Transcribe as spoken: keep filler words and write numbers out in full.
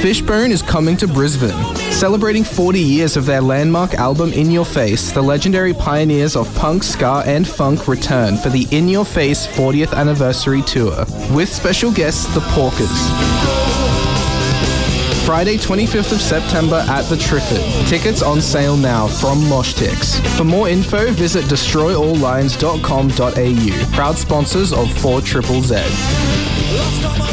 Fishbone is coming to Brisbane. Celebrating forty years of their landmark album In Your Face, the legendary pioneers of punk, ska and funk return for the In Your Face fortieth anniversary tour, with special guests The Porkers. Friday twenty-fifth of September at the Triffid. Tickets on sale now from Moshtix. For more info, visit destroy all lines dot com dot a u. Proud sponsors of four triple Z.